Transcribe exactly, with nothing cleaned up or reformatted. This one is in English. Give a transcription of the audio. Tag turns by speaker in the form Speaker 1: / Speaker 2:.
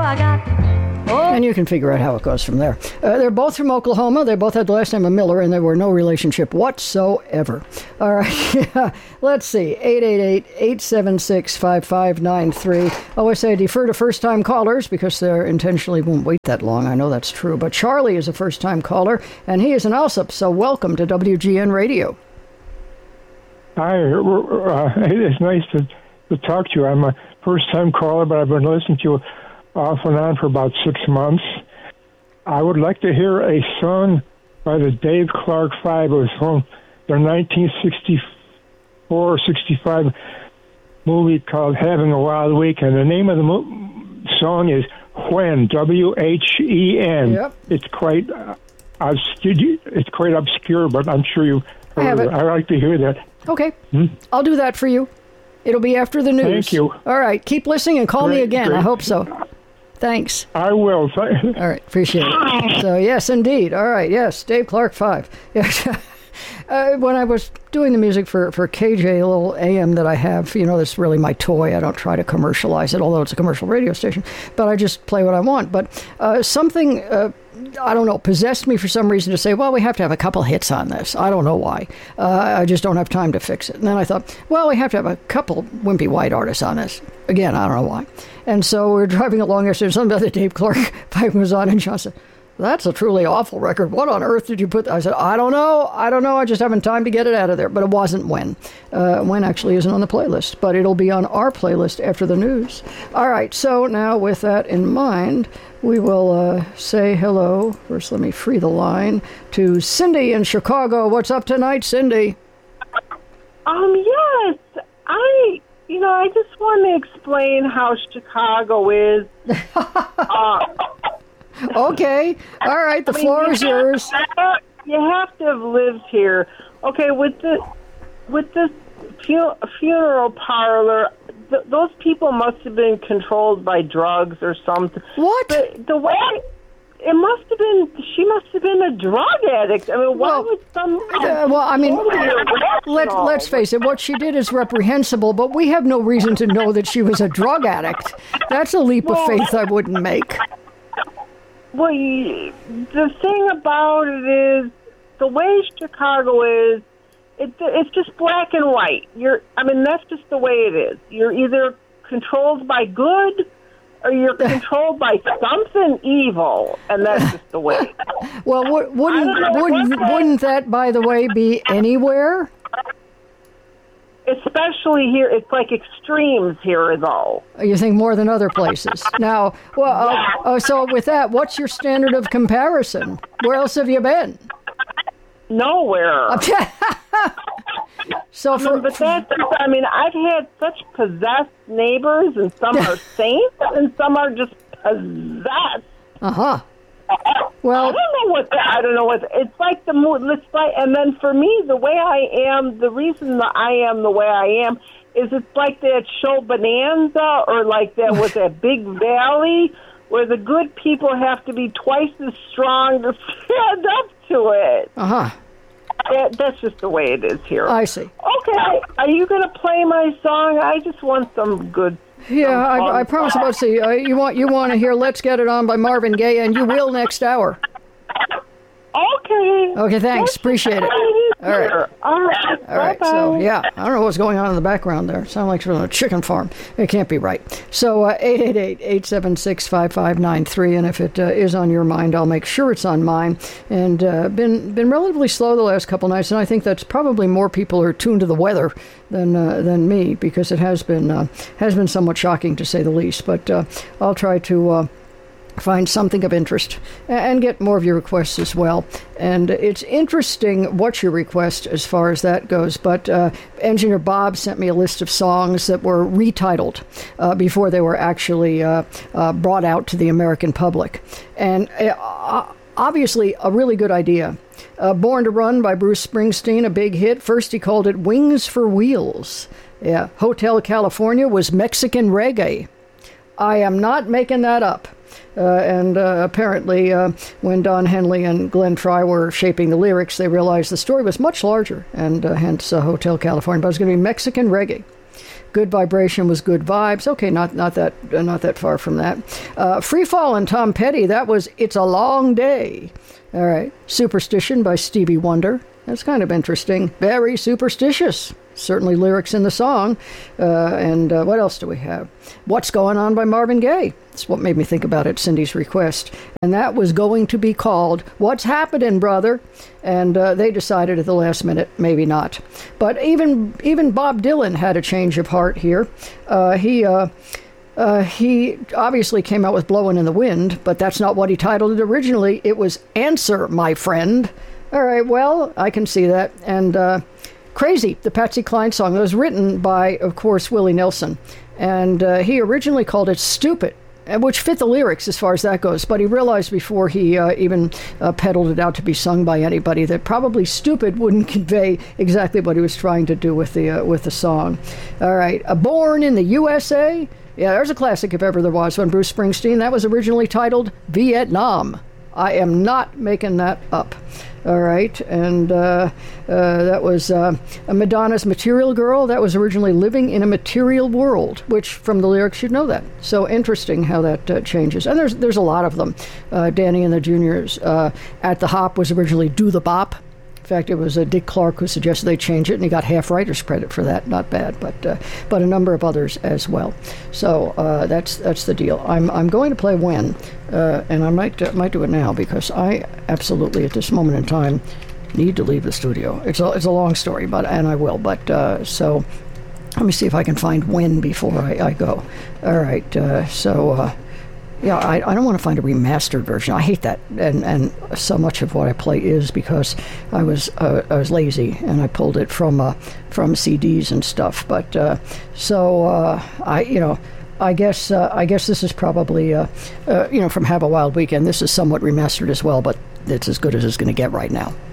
Speaker 1: I got. Oh.
Speaker 2: And you can figure out how it goes from there. Uh, they're both from Oklahoma. They both had the last name of Miller, and there were no relationship whatsoever. All right. Yeah. Let's see. eight eight eight, eight seven six, five five nine three. Always say I defer to first-time callers because they intentionally won't wait that long. I know that's true. But Charlie is a first-time caller, and he is an Alsop, so welcome to W G N Radio.
Speaker 3: Hi. Uh, it's nice to, to talk to you. I'm a first-time caller, but I've been listening to you off and on for about six months. I would like to hear a song by the Dave Clark Five. It was from their nineteen sixty-four or sixty-five movie called Having a Wild Week, and the name of the mo- song is When, W H E N.
Speaker 2: Yep.
Speaker 3: It's quite uh, obscure, it's quite obscure, but I'm sure you
Speaker 2: I have it.
Speaker 3: I'd like to hear that.
Speaker 2: Okay.
Speaker 3: Hmm?
Speaker 2: I'll do that for you. It'll be after the news.
Speaker 3: Thank you.
Speaker 2: All right. Keep listening and call
Speaker 3: Great,
Speaker 2: me again.
Speaker 3: great.
Speaker 2: I hope so. Thanks.
Speaker 3: I will.
Speaker 2: All right. Appreciate it. So, yes, indeed. All right. Yes. Dave Clark five. Yes. Uh, when I was doing the music for, for K J, a little A M that I have, you know, that's really my toy. I don't try to commercialize it, although it's a commercial radio station. But I just play what I want. But uh, something, uh, I don't know, possessed me for some reason to say, well, we have to have a couple hits on this. I don't know why. Uh, I just don't have time to fix it. And then I thought, well, we have to have a couple wimpy white artists on this. Again, I don't know why. And so we were driving along yesterday, and something about the Dave Clark five was on, and John said, that's a truly awful record. What on earth did you put? I said, I don't know. I don't know. I just haven't time to get it out of there. But it wasn't When. Uh, when actually isn't on the playlist, but it'll be on our playlist after the news. All right. So now with that in mind, we will uh, say hello. First, let me free the line to Cindy in Chicago. What's up tonight, Cindy?
Speaker 4: Um, yes. I, you know, I just want to explain how Chicago is. uh,
Speaker 2: Okay. All right. The
Speaker 4: I mean,
Speaker 2: floor
Speaker 4: you
Speaker 2: is
Speaker 4: have-
Speaker 2: yours.
Speaker 4: You have to have lived here. Okay, with the with this fu- funeral parlor, th- those people must have been controlled by drugs or something.
Speaker 2: What?
Speaker 4: The, the way it must have been, she must have been a drug addict. I mean, why
Speaker 2: Well,
Speaker 4: would some?
Speaker 2: Uh, well, I mean,
Speaker 4: totally
Speaker 2: let,
Speaker 4: irrational.
Speaker 2: let's face it, what she did is reprehensible, but we have no reason to know that she was a drug addict. That's a leap of
Speaker 4: Well-
Speaker 2: faith I wouldn't make.
Speaker 4: Well, you, the thing about it is, the way Chicago is, it, it's just black and white. You're, I mean, that's just the way it is. You're either controlled by good, or you're controlled by something evil, and that's just the way it is.
Speaker 2: Well, w- wouldn't,
Speaker 4: I don't know
Speaker 2: wouldn't,
Speaker 4: what-
Speaker 2: wouldn't that, by the way, be anywhere?
Speaker 4: Especially here, it's like extremes here, though.
Speaker 2: You think more than other places. Now, well, uh, uh, so with that, what's your standard of comparison? Where else have you been?
Speaker 4: Nowhere.
Speaker 2: So
Speaker 4: I
Speaker 2: for,
Speaker 4: mean, but that's, I mean, I've had such possessed neighbors, and some are saints, and some are just possessed.
Speaker 2: uh-huh.
Speaker 4: I
Speaker 2: Well,
Speaker 4: don't know what the, I don't know what it's like. The mood. It's like, and then for me, the way I am, the reason that I am the way I am is it's like that show Bonanza, or like that with that big valley where the good people have to be twice as strong to stand up to it.
Speaker 2: uh-huh.
Speaker 4: That, that's just the way it is here.
Speaker 2: I see.
Speaker 4: Okay, are you going to play my song? I just want some good.
Speaker 2: Yeah,
Speaker 4: some fun
Speaker 2: I, I promise
Speaker 4: song.
Speaker 2: about to see. Uh, you want you want to hear "Let's Get It On" by Marvin Gaye, and you will next hour.
Speaker 4: Okay.
Speaker 2: Okay, thanks. Appreciate it. All right.
Speaker 4: All right.
Speaker 2: All right. So yeah, I don't know what's going on in the background there. Sound like from a chicken farm. It can't be right. So uh, eight eight eight, eight seven six, five five nine three, and if it uh, is on your mind, I'll make sure it's on mine. And uh, been been relatively slow the last couple nights, and I think that's probably more people are tuned to the weather than uh, than me, because it has been uh, has been somewhat shocking to say the least. But uh, I'll try to. Uh, find something of interest and get more of your requests as well. And it's interesting what you request as far as that goes, but uh, Engineer Bob sent me a list of songs that were retitled uh, before they were actually uh, uh, brought out to the American public. And uh, obviously a really good idea. Uh, Born to Run by Bruce Springsteen, a big hit. First he called it Wings for Wheels. Yeah, Hotel California was Mexican reggae. I am not making that up. Uh, and uh, apparently, uh, when Don Henley and Glenn Fry were shaping the lyrics, they realized the story was much larger, and uh, hence uh, Hotel California. But it was going to be Mexican reggae. Good Vibration was Good Vibes. Okay, not not that uh, not that far from that. Uh, Free Fall and Tom Petty, that was It's a Long Day. All right. Superstition by Stevie Wonder. That's kind of interesting. Very superstitious. Certainly lyrics in the song. Uh, and uh, what else do we have? What's Going On by Marvin Gaye. That's what made me think about it, Cindy's request. And that was going to be called What's Happening, Brother? And uh, they decided at the last minute, maybe not. But even even Bob Dylan had a change of heart here. Uh, he... Uh, Uh, he obviously came out with Blowin' in the Wind, but that's not what he titled it originally. It was Answer, My Friend. All right, well, I can see that. And uh, Crazy, the Patsy Cline song, that was written by, of course, Willie Nelson. And uh, he originally called it Stupid, which fit the lyrics as far as that goes. But he realized before he uh, even uh, peddled it out to be sung by anybody that probably Stupid wouldn't convey exactly what he was trying to do with the, uh, with the song. All right, uh, Born in the U S A. Yeah, there's a classic if ever there was one. Bruce Springsteen. That was originally titled Vietnam. I am not making that up. All right. And uh, uh, that was uh, Madonna's Material Girl. That was originally Living in a Material World, which from the lyrics you'd know that. So interesting how that uh, changes. And there's there's a lot of them. Uh, Danny and the Juniors. Uh, At the Hop was originally Do the Bop. In fact, it was uh, Dick Clark who suggested they change it, and he got half writer's credit for that. Not bad, but uh, but a number of others as well. So uh, that's that's the deal. I'm I'm going to play When, uh, and I might uh, might do it now because I absolutely at this moment in time need to leave the studio. It's a it's a long story, but and I will. But uh, so let me see if I can find When before I, I go. All right. Uh, so. Uh, Yeah, I, I don't want to find a remastered version. I hate that, and and so much of what I play is because I was uh, I was lazy and I pulled it from uh, from C Ds and stuff. But uh, so uh, I you know I guess uh, I guess this is probably uh, uh, you know from Have a Wild Weekend. This is somewhat remastered as well, but it's as good as it's going to get right now.